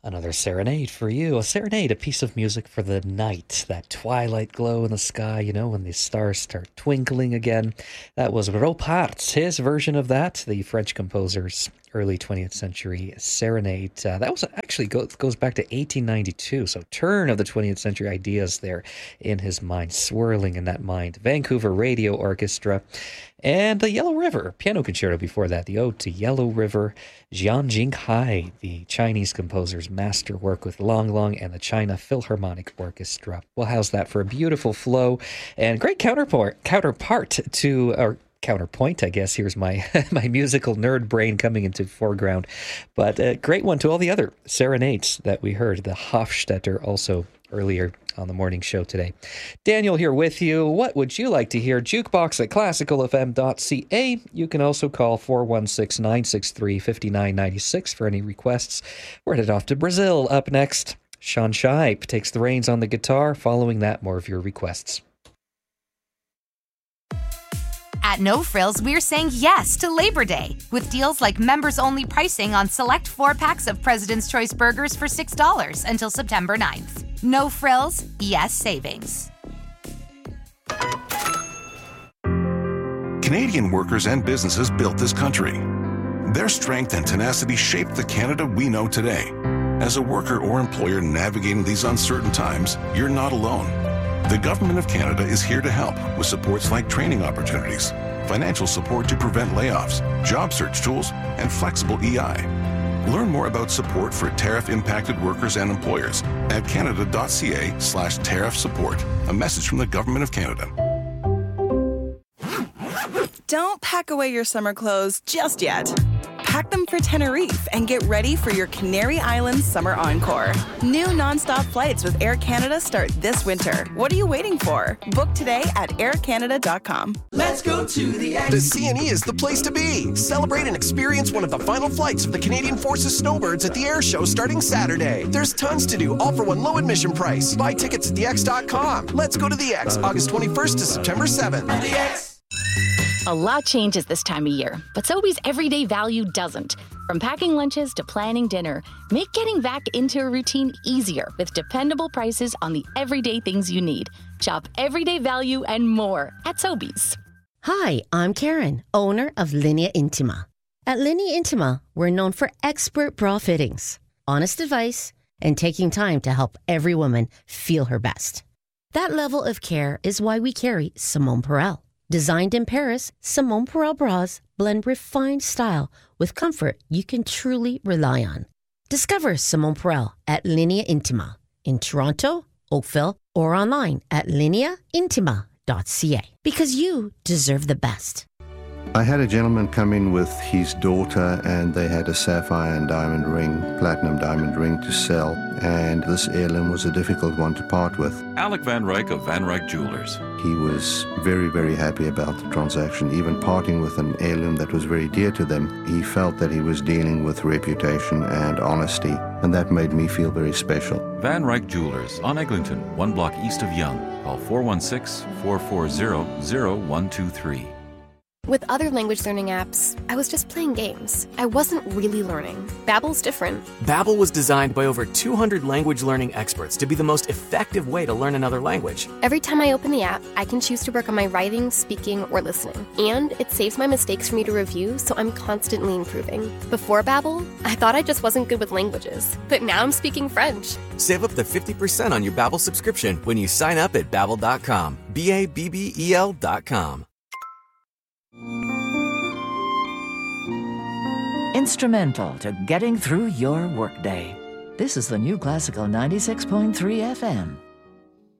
Another serenade for you. A serenade, a piece of music for the night. That twilight glow in the sky, when the stars start twinkling again. That was Roparts, his version of that, the French composer's early 20th century serenade. That was actually goes back to 1892, so turn of the 20th century ideas there in his mind, swirling in that mind. Vancouver Radio Orchestra and the Yellow River piano concerto before that, the Ode to Yellow River, Jian Jinghai, the Chinese composer's masterwork with Long Long and the China Philharmonic Orchestra. We'll house that for a beautiful flow and great counterpart to our counterpoint, I guess. Here's my my musical nerd brain coming into foreground. But a great one to all the other serenades that we heard. The Hofstetter also earlier on the morning show today. Daniel here with you. What would you like to hear? Jukebox at classicalfm.ca. You can also call 416-963-5996 for any requests. We're headed off to Brazil. Up next, Sean Shipe takes the reins on the guitar. Following that, more of your requests. At No Frills, we're saying yes to Labor Day with deals like members-only pricing on select 4-packs of President's Choice burgers for $6 until September 9th. No Frills, yes savings. Canadian workers and businesses built this country. Their strength and tenacity shaped the Canada we know today. As a worker or employer navigating these uncertain times, you're not alone. The Government of Canada is here to help with supports like training opportunities, financial support to prevent layoffs, job search tools, and flexible EI. Learn more about support for tariff-impacted workers and employers at canada.ca/tariff support. A message from the Government of Canada. Don't pack away your summer clothes just yet. Pack them for Tenerife and get ready for your Canary Islands Summer Encore. New nonstop flights with Air Canada start this winter. What are you waiting for? Book today at aircanada.com. Let's go to the X. The CNE is the place to be. Celebrate and experience one of the final flights of the Canadian Forces Snowbirds at the air show starting Saturday. There's tons to do, all for one low admission price. Buy tickets at thex.com. Let's go to the X, August 21st to September 7th. The X. A lot changes this time of year, but Sobeys everyday value doesn't. From packing lunches to planning dinner, make getting back into a routine easier with dependable prices on the everyday things you need. Shop everyday value and more at Sobeys. Hi, I'm Karen, owner of Linea Intima. At Linea Intima, we're known for expert bra fittings, honest advice, and taking time to help every woman feel her best. That level of care is why we carry Simone Perel. Designed in Paris, Simone Perel bras blend refined style with comfort you can truly rely on. Discover Simone Perel at Linea Intima in Toronto, Oakville, or online at lineaintima.ca. Because you deserve the best. I had a gentleman come in with his daughter and they had a sapphire and diamond ring, platinum diamond ring to sell, and this heirloom was a difficult one to part with. Alec Van Ryk of Van Ryk Jewelers. He was very, very happy about the transaction, even parting with an heirloom that was very dear to them. He felt that he was dealing with reputation and honesty, and that made me feel very special. Van Ryk Jewelers on Eglinton, 1 block east of Yonge. Call 416-440-0123. With other language learning apps, I was just playing games. I wasn't really learning. Babbel's different. Babbel was designed by over 200 language learning experts to be the most effective way to learn another language. Every time I open the app, I can choose to work on my writing, speaking, or listening. And it saves my mistakes for me to review, so I'm constantly improving. Before Babbel, I thought I just wasn't good with languages. But now I'm speaking French. Save up to 50% on your Babbel subscription when you sign up at Babbel.com. Babbel.com. Instrumental to getting through your workday. This is the new Classical 96.3 FM.